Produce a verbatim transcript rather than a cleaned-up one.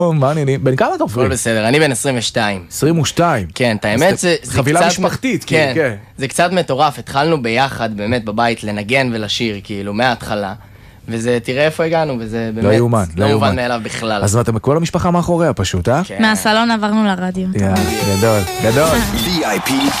מה העניינים? בן כמה אתה עופרי? הכל בסדר, אני בן עשרים ושתיים. עשרים ושתיים. כן, את האמת זה... חבילה משפחתית, כן. זה קצת מטורף, התחלנו ביחד באמת בבית לנגן ולשיר, כאילו, מההתחלה. וזה, תראה איפה הגענו, וזה באמת... לא יאומן, לא מובן מאליו בכלל. אז אתם כל המשפחה מאחוריה פשוט, אה? מהסלון עברנו לרדיו. גדול, גדול. וי איי פי